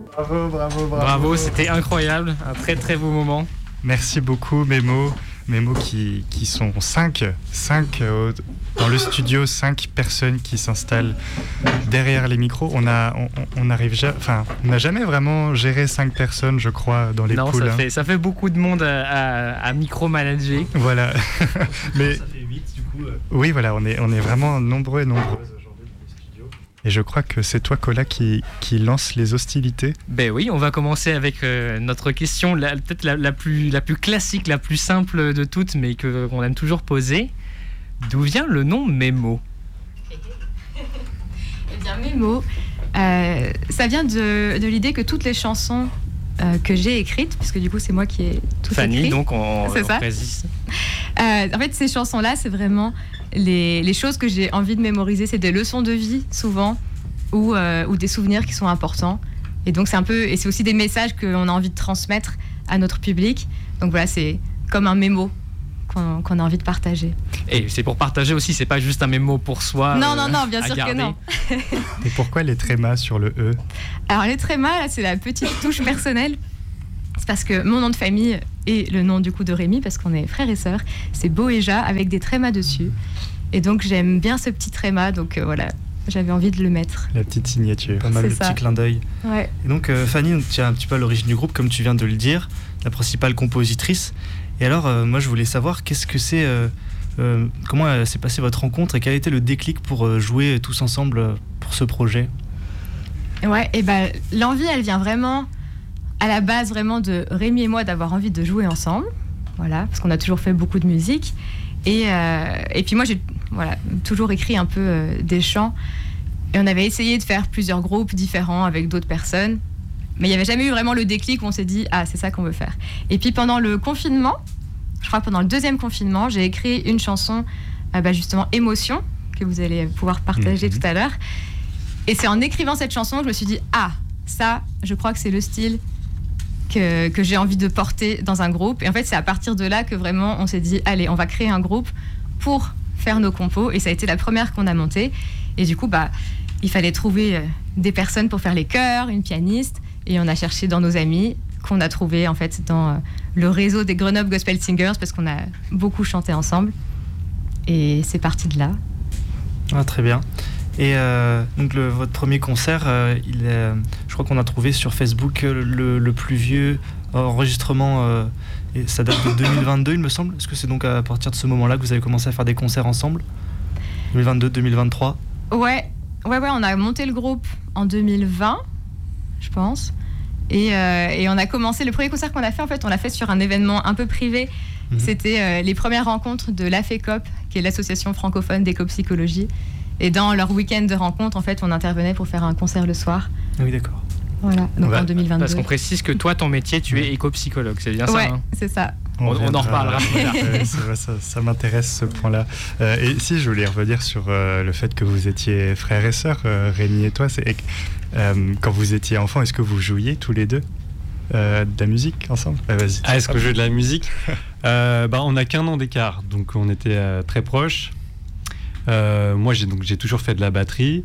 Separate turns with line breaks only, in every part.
Bravo, c'était incroyable, un très très beau moment.
Merci beaucoup Mémo qui sont 5 dans le studio, 5 personnes qui s'installent derrière les micros. On n'a jamais vraiment géré 5 personnes, je crois, dans les poules.
Non, ça fait beaucoup de monde à micromanager.
Voilà. Mais
ça fait 8 du coup.
Oui, voilà, on est vraiment nombreux et nombreuses aujourd'hui dans les studios. Et je crois que c'est toi, Cola, qui lance les hostilités.
Ben oui, on va commencer avec notre question, peut-être la plus classique, la plus simple de toutes, mais qu'on aime toujours poser. D'où vient le nom Mémo ?
Eh bien, Mémo, ça vient de l'idée que toutes les chansons que j'ai écrites, parce que du coup, c'est moi qui ai tout
Fanny,
écrit.
donc on
ça.
précise.
En fait, ces chansons-là, c'est vraiment les choses que j'ai envie de mémoriser. C'est des leçons de vie, souvent, ou des souvenirs qui sont importants. Et donc, c'est aussi des messages qu'on a envie de transmettre à notre public. Donc voilà, c'est comme un mémo qu'on a envie de partager.
Et c'est pour partager aussi, c'est pas juste un mémo pour soi.
Non, bien sûr que non.
Et pourquoi les trémas sur le E ?
Alors les trémas, là, c'est la petite touche personnelle. C'est parce que mon nom de famille est le nom du coup de Rémi, parce qu'on est frères et sœurs. C'est Boéja avec des trémas dessus. Et donc j'aime bien ce petit tréma, donc voilà, j'avais envie de le mettre.
La petite signature.
Pas mal de petits clins d'œil.
Ouais.
Et donc Fanny, tu es un petit peu à l'origine du groupe, comme tu viens de le dire, la principale compositrice. Et alors, moi je voulais savoir qu'est-ce que c'est, comment s'est passée votre rencontre et quel a été le déclic pour jouer tous ensemble pour ce projet ?
Ouais, et ben l'envie, elle vient vraiment à la base vraiment de Rémi et moi d'avoir envie de jouer ensemble, voilà, parce qu'on a toujours fait beaucoup de musique. Et puis moi, j'ai toujours écrit un peu des chants. Et on avait essayé de faire plusieurs groupes différents avec d'autres personnes. Mais il n'y avait jamais eu vraiment le déclic où on s'est dit « Ah, c'est ça qu'on veut faire ». Et puis pendant le confinement, je crois pendant le 2e confinement, j'ai écrit une chanson, justement « Émotion », que vous allez pouvoir partager tout à l'heure. Et c'est en écrivant cette chanson que je me suis dit « Ah, ça, je crois que c'est le style que j'ai envie de porter dans un groupe ». Et en fait, c'est à partir de là que vraiment on s'est dit « Allez, on va créer un groupe pour faire nos compos ». Et ça a été la première qu'on a montée. Et du coup, il fallait trouver des personnes pour faire les chœurs, une pianiste. Et on a cherché dans nos amis, qu'on a trouvé en fait dans le réseau des Grenoble Gospel Singers, parce qu'on a beaucoup chanté ensemble. Et c'est parti de là.
Ah, très bien. Et donc votre premier concert, je crois qu'on a trouvé sur Facebook le plus vieux enregistrement, et ça date de 2022 il me semble. Est-ce que c'est donc à partir de ce moment-là que vous avez commencé à faire des concerts ensemble ? 2022-2023 ?
Ouais, on a monté le groupe en 2020, je pense. Et on a commencé, le premier concert qu'on a fait, en fait, on l'a fait sur un événement un peu privé. C'était les premières rencontres de l'AFECOP, qui est l'association francophone d'éco-psychologie. Et dans leur week-end de rencontre, en fait, on intervenait pour faire un concert le soir.
Oui, d'accord.
Voilà, donc en 2022.
Parce qu'on précise que toi, ton métier, tu es éco-psychologue, c'est bien ça ?
Ouais,
hein ?
c'est ça.
On en reparlera plus tard.
C'est vrai, ça m'intéresse ce point-là. Et si je voulais revenir sur le fait que vous étiez frères et sœurs, Rémi et toi, quand vous étiez enfants, est-ce que vous jouiez tous les deux de la musique ensemble ? Vas-y.
Est-ce que je joue de la musique ? On n'a qu'1 an d'écart, donc on était très proches. Moi, j'ai toujours fait de la batterie.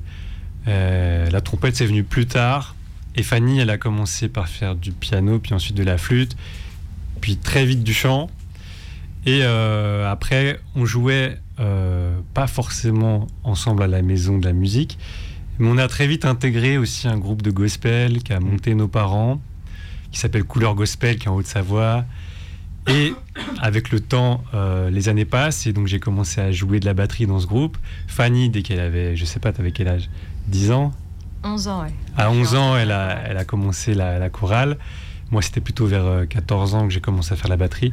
La trompette, c'est venu plus tard. Et Fanny, elle a commencé par faire du piano, puis ensuite de la flûte, puis très vite du chant. Et après, on jouait pas forcément ensemble à la maison de la musique, mais on a très vite intégré aussi un groupe de gospel qui a monté nos parents, qui s'appelle Couleur Gospel, qui est en Haute-Savoie. Et avec le temps, les années passent, et donc j'ai commencé à jouer de la batterie dans ce groupe. Fanny, dès qu'elle avait, je sais pas, t'avais quel âge ? 10 ans ?
11 ans, ouais.
À 11 ans, elle a commencé la chorale. Moi, c'était plutôt vers 14 ans que j'ai commencé à faire la batterie.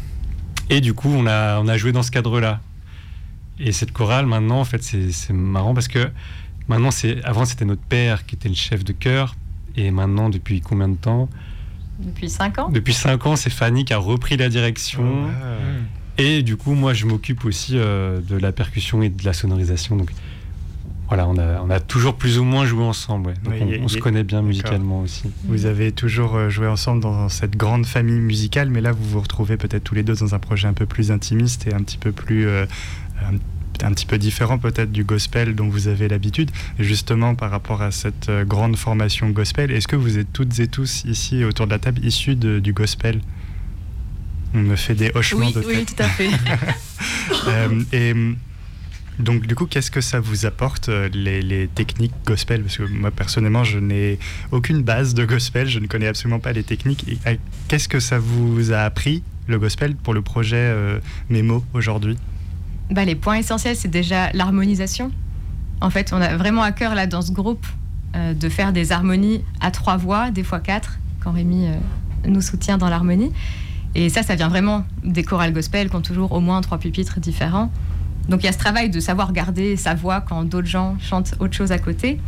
Et du coup, on a joué dans ce cadre-là. Et cette chorale, maintenant, en fait, c'est marrant parce que maintenant, avant, c'était notre père qui était le chef de chœur. Et maintenant, depuis combien de temps ?
Depuis 5 ans.
Depuis 5 ans, c'est Fanny qui a repris la direction. Et du coup, moi, je m'occupe aussi de la percussion et de la sonorisation. Donc, voilà, on a toujours plus ou moins joué ensemble. Ouais. Donc on se connaît bien musicalement aussi.
Vous avez toujours joué ensemble dans cette grande famille musicale, mais là, vous vous retrouvez peut-être tous les deux dans un projet un peu plus intimiste et un petit peu plus un petit peu différent peut-être du gospel dont vous avez l'habitude. Et justement, par rapport à cette grande formation gospel, est-ce que vous êtes toutes et tous ici autour de la table issus du gospel ? On me fait des hochements de tête.
Oui, tout à fait.
Et donc du coup, qu'est-ce que ça vous apporte, les techniques gospel ? Parce que moi, personnellement, je n'ai aucune base de gospel, je ne connais absolument pas les techniques. Et, qu'est-ce que ça vous a appris, le gospel, pour le projet Memo aujourd'hui ?
Les points essentiels, c'est déjà l'harmonisation. En fait, on a vraiment à cœur, là, dans ce groupe, de faire des harmonies à 3 voix, des fois 4, quand Rémi nous soutient dans l'harmonie. Et ça vient vraiment des chorales gospel qui ont toujours au moins 3 pupitres différents. Donc il y a ce travail de savoir garder sa voix quand d'autres gens chantent autre chose à côté.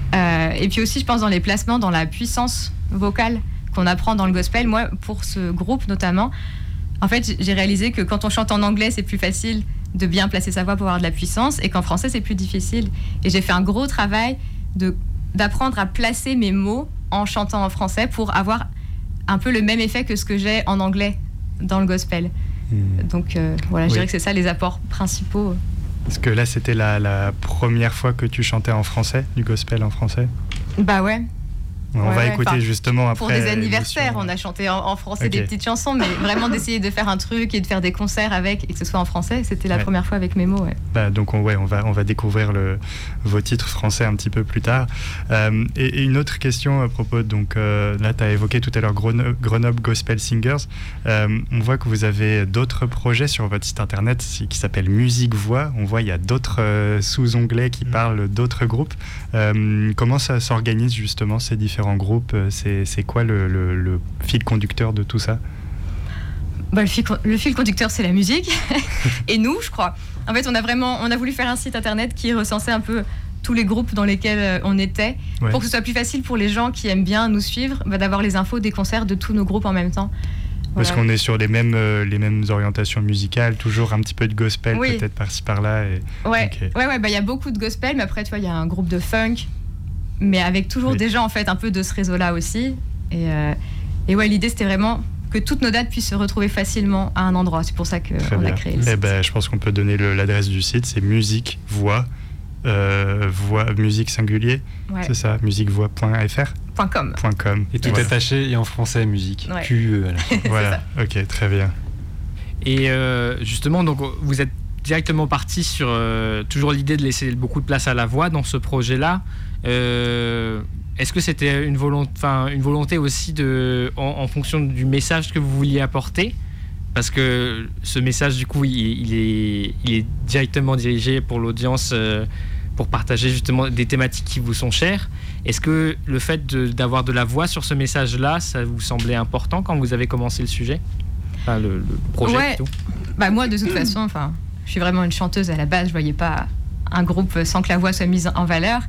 Et puis aussi, je pense, dans les placements, dans la puissance vocale qu'on apprend dans le gospel. Moi, pour ce groupe notamment, en fait, j'ai réalisé que quand on chante en anglais, c'est plus facile de bien placer sa voix pour avoir de la puissance, et qu'en français, c'est plus difficile. Et j'ai fait un gros travail d'apprendre à placer mes mots en chantant en français pour avoir un peu le même effet que ce que j'ai en anglais dans le gospel. Donc voilà, je dirais que c'est ça les apports principaux.
Parce que là, c'était la première fois que tu chantais en français, du gospel en français ?
Bah ouais.
On va écouter justement après.
Pour des anniversaires, on a chanté en français des petites chansons, mais vraiment d'essayer de faire un truc et de faire des concerts avec, et que ce soit en français, c'était la première fois avec Memo.
Donc on va découvrir vos titres français un petit peu plus tard. Et une autre question à propos, donc là tu as évoqué tout à l'heure Grenoble Gospel Singers. On voit que vous avez d'autres projets sur votre site internet qui s'appelle Musique Voix. On voit il y a d'autres sous-onglets qui parlent d'autres groupes. Comment ça s'organise justement, ces différents groupes, c'est quoi le fil conducteur de tout ça ?
Le fil conducteur, c'est la musique. Et nous, je crois. En fait, on a voulu faire un site internet qui recensait un peu tous les groupes dans lesquels on était, pour que ce soit plus facile pour les gens qui aiment bien nous suivre, d'avoir les infos des concerts de tous nos groupes en même temps.
Parce qu'on est sur les mêmes orientations musicales, toujours un petit peu de gospel, peut-être par-ci par-là.
Il y a beaucoup de gospel, mais après, tu vois, il y a un groupe de funk, mais avec toujours des gens en fait un peu de ce réseau-là aussi. Et l'idée c'était vraiment que toutes nos dates puissent se retrouver facilement à un endroit. C'est pour ça qu'on a créé le site.
Je pense qu'on peut donner l'adresse du site, c'est musique voix, musique singulier, c'est ça, musiquevoix.fr. .com.
Et tout attaché et en français, musique. QE à la fin.
Voilà, ok, très bien.
Et justement, donc vous êtes directement parti sur toujours l'idée de laisser beaucoup de place à la voix dans ce projet-là. Est-ce que c'était une volonté aussi en fonction du message que vous vouliez apporter ? Parce que ce message, du coup, il est directement dirigé pour l'audience, pour partager justement des thématiques qui vous sont chères. Est-ce que le fait d'avoir de la voix sur ce message-là, ça vous semblait important quand vous avez commencé le sujet ? Enfin, le projet plutôt.
Moi, de toute façon, je suis vraiment une chanteuse à la base. Je voyais pas un groupe sans que la voix soit mise en valeur.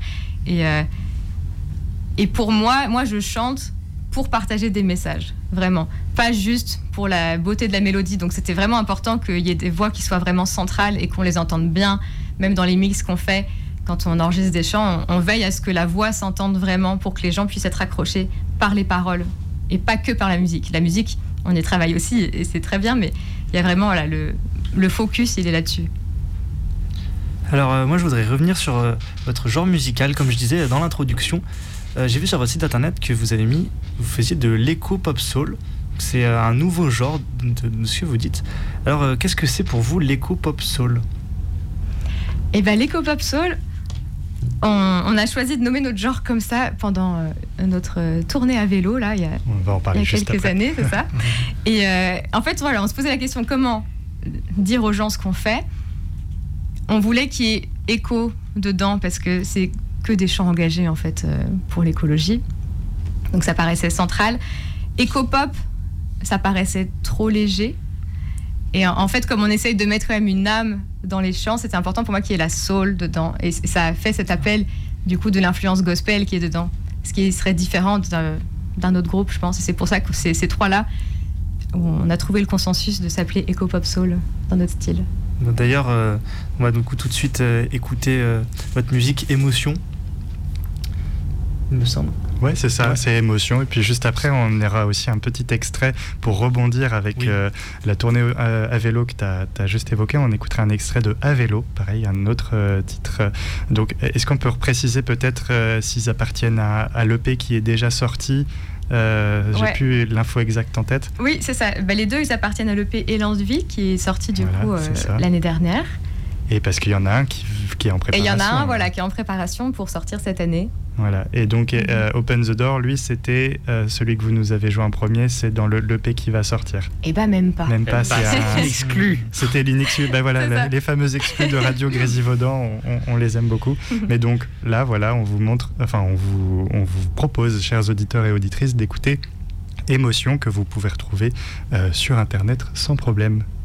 Et pour moi, je chante pour partager des messages, vraiment. Pas juste pour la beauté de la mélodie. Donc c'était vraiment important qu'il y ait des voix qui soient vraiment centrales et qu'on les entende bien, même dans les mix qu'on fait. Quand on enregistre des chants, on veille à ce que la voix s'entende vraiment pour que les gens puissent être accrochés par les paroles et pas que par la musique. La musique, on y travaille aussi et c'est très bien, mais il y a vraiment le focus, il est là-dessus.
Alors moi je voudrais revenir sur votre genre musical. Comme je disais dans l'introduction, j'ai vu sur votre site internet que vous faisiez de l'éco-pop soul. C'est un nouveau genre de ce que vous dites. Alors qu'est-ce que c'est pour vous l'éco-pop soul ?
L'éco-pop soul, on a choisi de nommer notre genre comme ça pendant notre tournée à vélo, là, il y a quelques années, c'est ça. Et en fait, on se posait la question comment dire aux gens ce qu'on fait. On voulait qu'il y ait écho dedans parce que c'est que des chants engagés en fait pour l'écologie. Donc ça paraissait central. Éco-pop, ça paraissait trop léger. Et en fait, comme on essaye de mettre quand même une âme dans les chants, c'était important pour moi qu'il y ait la soul dedans. Et ça a fait cet appel du coup de l'influence gospel qui est dedans. Ce qui serait différent d'un autre groupe, je pense. Et c'est pour ça que ces trois-là, on a trouvé le consensus de s'appeler éco-pop soul dans notre style.
D'ailleurs, on va donc tout de suite écouter votre musique Émotion, il me semble.
Ouais, c'est ça,
Ouais.
c'est émotion. Et puis juste après, on aura aussi un petit extrait pour rebondir avec
Oui.
la tournée à vélo que tu as juste évoquée. On écoutera un extrait de À vélo, pareil, un autre titre. Donc, est-ce qu'on peut préciser peut-être s'ils appartiennent à l'EP qui est déjà sorti? J'ai
Ouais.
plus l'info exacte en tête.
Oui, c'est ça. Les deux, ils appartiennent à l'EP Élance de vie qui est sorti du
Voilà,
coup
c'est ça.
l'année dernière.
Et parce qu'il y en a un qui est en
Et
préparation.
il y en a un voilà, qui est en préparation pour sortir cette année.
Voilà. Et donc, Open the Door, lui, c'était celui que vous nous avez joué en premier, c'est dans l'EP qui va sortir.
Et bah même pas.
Même pas, c'est un-
exclu.
C'était l'inexclu. Ben voilà,
C'est ça.
les fameux exclus de Radio Grésivaudan, on les aime beaucoup. Mais donc là, voilà, on vous montre, enfin, on vous propose, chers auditeurs et auditrices, d'écouter Émotion que vous pouvez retrouver sur Internet sans problème.